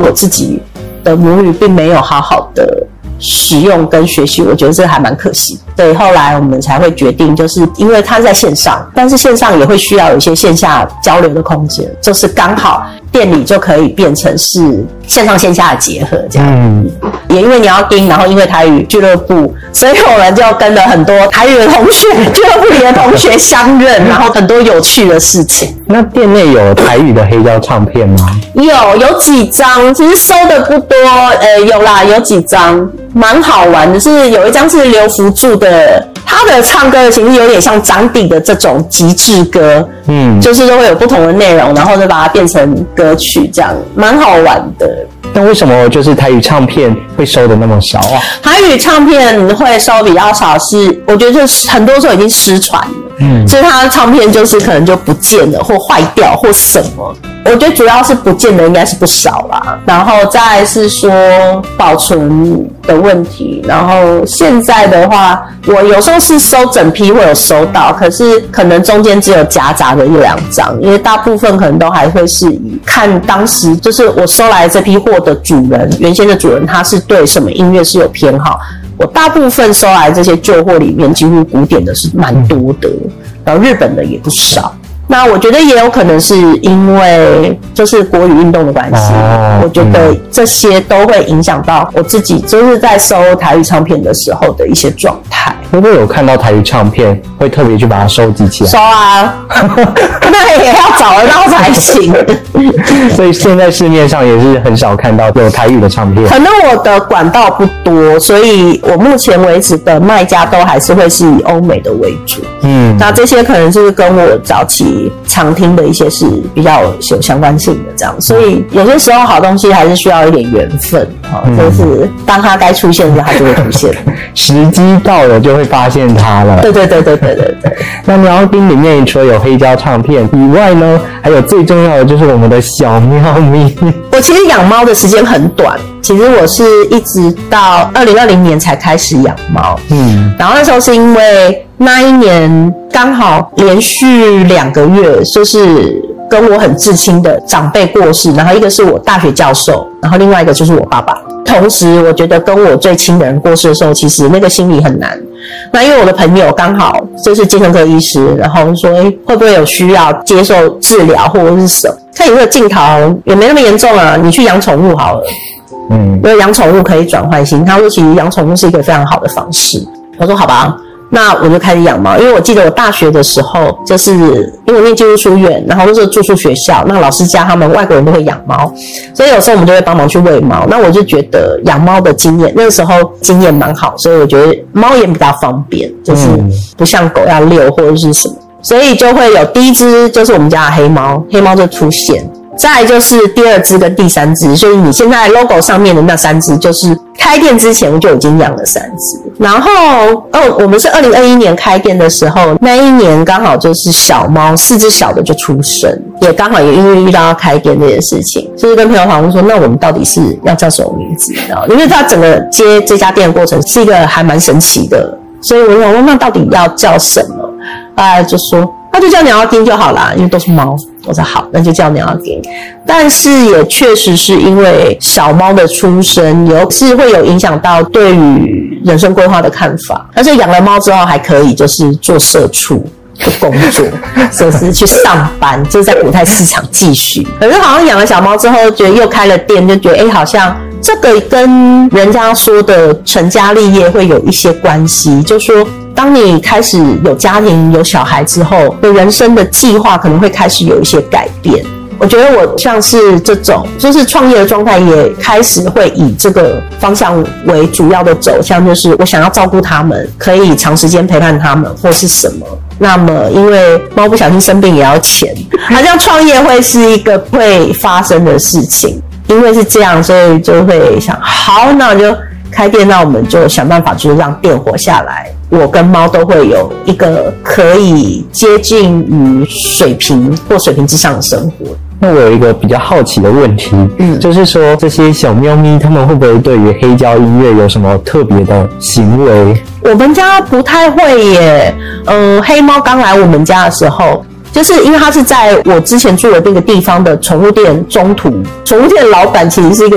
我自己的母语并没有好好的使用跟学习，我觉得这还蛮可惜。所以后来我们才会决定，就是因为它在线上，但是线上也会需要有一些线下交流的空间，就是刚好店里就可以变成是线上线下的结合这样。也因为你要盯，然后因为台语俱乐部，所以我们就跟了很多台语的同学、俱乐部里的同学相认，然后很多有趣的事情。 那店内有台语的黑胶唱片吗？ 有几张，其实收的不多，有啦，有几张蛮好玩的，是有一张是刘福柱的，他的唱歌的形式有点像张帝的这种极致歌，就是都会有不同的内容，然后就把它变成歌曲，这样蛮好玩的。 那为什么就是台语唱片会收的那么少啊？ 台语唱片会收比较少，是我觉得就是很多时候已经失传了，所以它的唱片就是可能就不见了，或坏掉，或什么。我觉得主要是不见的应该是不少啦，然后再来是说保存的问题，然后现在的话，我有时候是收整批会有收到，可是可能中间只有夹杂的一两张，因为大部分可能都还会是以看当时就是我收来这批货的主人，原先的主人他是对什么音乐是有偏好。我大部分收来这些旧货里面，几乎古典的是蛮多的，然后日本的也不少。那我觉得也有可能是因为就是国语运动的关系，我觉得这些都会影响到我自己就是在收台语唱片的时候的一些状态。 如果有看到台语唱片，会特别去把它收集起来？ 收啊，那也要找得到才行。 所以现在市面上也是很少看到有台语的唱片。 可能我的管道不多，所以我目前为止的卖家都还是会是以欧美的为主。那这些可能就是跟我早期常听的一些是比较有相关性的这样，所以有些时候好东西还是需要一点缘分，就是当它该出现的时候它就会出现， 时机到了就会发现它了。对。那喵丁里面除了有黑胶唱片以外呢，还有最重要的就是我们的小喵咪。 我其实养猫的时间很短，其实我是一直到2020年才开始养猫，然后那时候是因为那一年刚好连续2个月，就是跟我很至亲的长辈过世，然后一个是我大学教授，然后另外一个就是我爸爸。同时我觉得跟我最亲的人过世的时候，其实那个心里很难。那因为我的朋友刚好就是精神科医师，然后说会不会有需要接受治疗或者是什么，看你这个镜头也没那么严重啊，你去养宠物好了。因为养宠物可以转换心，他说其实养宠物是一个非常好的方式。我说好吧，那我就开始养猫。因为我记得我大学的时候，就是因为我念技术书院，然后那时候住宿学校，那老师家他们外国人都会养猫，所以有时候我们就会帮忙去喂猫。那我就觉得养猫的经验，那个时候经验蛮好，所以我觉得猫也比较方便，就是不像狗要遛或者是什么，所以就会有第一只就是我们家的黑猫，黑猫就出现。再来就是第2只跟第3只，所以你现在 logo 上面的那3只，就是开店之前我就已经养了3只。然后我们是2021年开店的时候，那一年刚好就是小猫4只小的就出生，也刚好也因为遇到要开店这件事情，就是跟朋友讨论说，那我们到底是要叫什么名字？因为它整个接这家店的过程是一个还蛮神奇的，所以我想说那到底要叫什么？后来就说那就叫鸟丁就好啦，因为都是猫。我说好，那就叫鸟丁。但是也确实是因为小猫的出生，是会有影响到对于人生规划的看法。而且养了猫之后还可以就是做社畜的工作，就是去上班，就是在国泰市场继续。可是好像养了小猫之后，觉得又开了店，就觉得好像这个跟人家说的成家立业会有一些关系，就说当你开始有家庭有小孩之后，对人生的计划可能会开始有一些改变。我觉得我像是这种就是创业的状态，也开始会以这个方向为主要的走向，就是我想要照顾他们，可以长时间陪伴他们或是什么。那么因为猫不小心生病也要钱，好像创业会是一个会发生的事情。因为是这样，所以就会想好，那我就开店，那我们就想办法就是让店活下来，我跟猫都会有一个可以接近于水平或水平之上的生活。 那我有一个比较好奇的问题，就是说这些小喵咪他们会不会对于黑胶音乐有什么特别的行为？ 我们家不太会耶。黑猫刚来我们家的时候，就是因为它是在我之前住的那个地方的宠物店中途，宠物店的老板其实是一个